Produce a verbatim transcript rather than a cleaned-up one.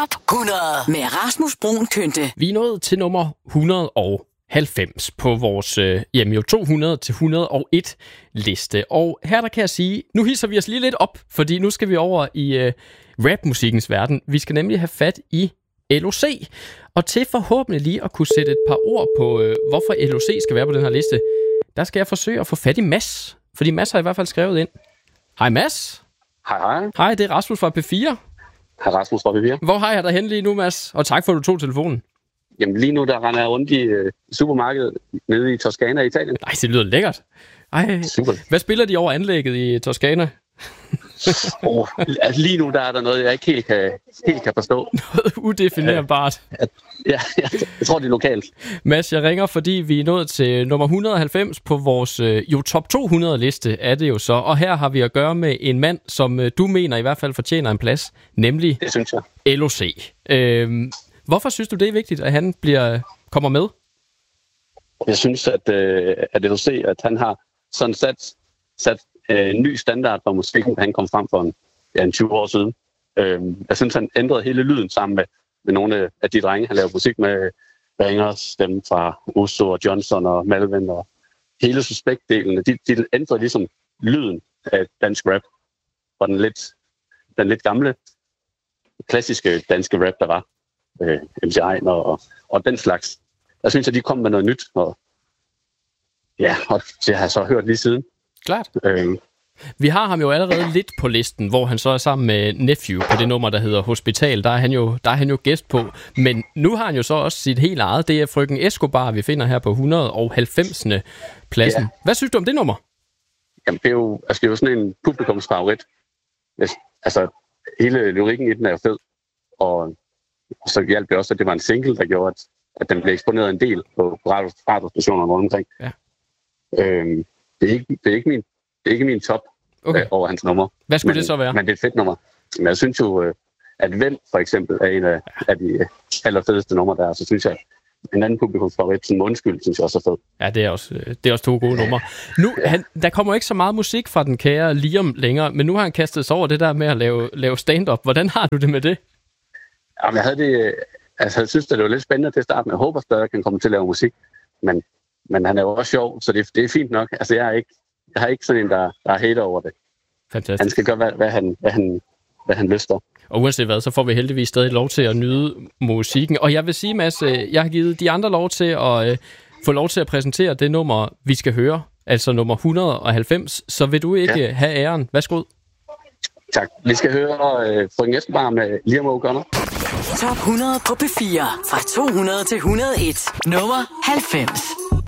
hundrede med Rasmus Bruun Kynte. Vi er nået til nummer et hundrede og halvfems på vores øh, jamen jo to hundrede til et hundrede og en liste. Og her der kan jeg sige, nu hisser vi os lige lidt op, fordi nu skal vi over i øh, rapmusikkens verden. Vi skal nemlig have fat i L O C. Og til forhåbentlig lige at kunne sætte et par ord på, øh, hvorfor L O C skal være på den her liste, der skal jeg forsøge at få fat i Mads. Fordi Mads har i hvert fald skrevet ind. Hej Mads. Hej hej. Hej, det er Rasmus fra P fire. Hej Rasmus fra P fire. Hvor har jeg dig hen lige nu, Mads? Og tak for, at du tog telefonen. Jamen lige nu, der render jeg rundt i uh, supermarkedet nede i Toscana i Italien. Nej, det lyder lækkert. Ej, super. Hvad spiller de over anlægget i Toscana? oh, altså lige nu, der er der noget, jeg ikke helt kan, helt kan forstå. Noget udefinerbart. Ja, ja, ja, jeg tror, det er lokalt. Mads, jeg ringer, fordi vi er nået til nummer et hundrede og halvfems på vores jo top to hundrede liste, er det jo så. Og her har vi at gøre med en mand, som du mener i hvert fald fortjener en plads, nemlig det synes jeg. L O C. Øhm, hvorfor synes du, det er vigtigt, at han bliver, kommer med? Jeg synes, at, øh, at L O C, at han har sådan sat, sat øh, en ny standard for musikken, han kom frem for en, ja, en tyve år siden. Øh, jeg synes, han ændrede hele lyden sammen med, med nogle af de drenge, han lavede musik med. Bangers, dem fra Uso og Johnson og Malvin og hele Suspekt-delen. De, de ændrede ligesom lyden af dansk rap. Og den lidt, den lidt gamle, klassiske danske rap, der var. Øh, M C Ejner og, og den slags. Jeg synes, at de kom med noget nyt. Og, ja, og det har jeg så hørt lige siden. Klart. Øh, Vi har ham jo allerede lidt på listen, hvor han så er sammen med Nephew på det nummer, der hedder Hospital. Der er han jo, der er han jo gæst på. Men nu har han jo så også sit helt eget. Det er Frøken Escobar, vi finder her på et hundrede og halvfems pladsen. Ja. Hvad synes du om det nummer? Jamen, det er jo, altså, det er jo sådan en publikumsfavorit. Altså, hele lyrikken i den er fed. Og, og så hjalp det også, at det var en single, der gjorde, at, at den blev eksponeret en del på radiostationer rundt omkring. Ja. Øhm, det, er ikke, det, er ikke min, det er ikke min top okay. øh, over hans nummer. Hvad skulle men, det så være? Men det er et fedt nummer. Men jeg synes jo, at Hvem for eksempel er en af, af de allerfedeste numre der. Så synes jeg, en anden publikumsfavorit, som Undskyld, synes jeg også er fed. Ja, det er også, det er også to gode numre. Nu, ja. han, der kommer ikke så meget musik fra den kære Liam længere, men nu har han kastet sig over det der med at lave, lave stand-up. Hvordan har du det med det? Jamen, jeg havde det, altså, jeg synes, det var lidt spændende til at starte med. Jeg håber stadig, at jeg kan komme til at lave musik. Men, men han er jo også sjov, så det, det er fint nok. Altså, jeg er ikke, jeg har ikke sådan en, der, der er hater over det. Fantastisk. Han skal gøre, hvad, hvad, han, hvad, han, hvad han lyster. Og uanset hvad, så får vi heldigvis stadig lov til at nyde musikken. Og jeg vil sige, Mads, jeg har givet de andre lov til at øh, få lov til at præsentere det nummer, vi skal høre. Altså nummer et hundrede og halvfems. Så vil du ikke ja. have æren. Værsgo. Tak. Vi skal høre øh, Frøken Escobar med Liam O'Connor. Top hundrede på P fire. Fra to hundrede til et hundrede og en. Nummer halvfems.